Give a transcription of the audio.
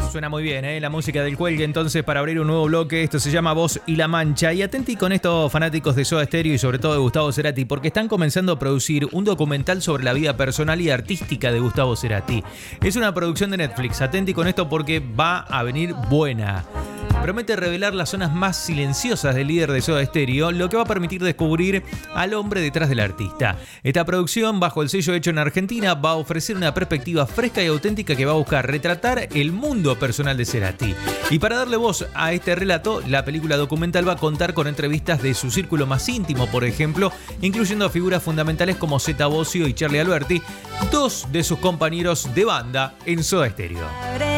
Suena muy bien, ¿eh? La música del Cuelgue, entonces, para abrir un nuevo bloque. Esto se llama Voz y la Mancha. Y atenti con estos fanáticos de Soda Stereo y sobre todo de Gustavo Cerati, porque están comenzando a producir un documental sobre la vida personal y artística de Gustavo Cerati. Es una producción de Netflix. Atenti con esto porque va a venir buena. Promete revelar las zonas más silenciosas del líder de Soda Stereo, lo que va a permitir descubrir al hombre detrás del artista. Esta producción, bajo el sello hecho en Argentina, va a ofrecer una perspectiva fresca y auténtica que va a buscar retratar el mundo personal de Cerati. Y para darle voz a este relato, la película documental va a contar con entrevistas de su círculo más íntimo, por ejemplo, incluyendo a figuras fundamentales como Zeta Bosio y Charly Alberti, dos de sus compañeros de banda en Soda Stereo.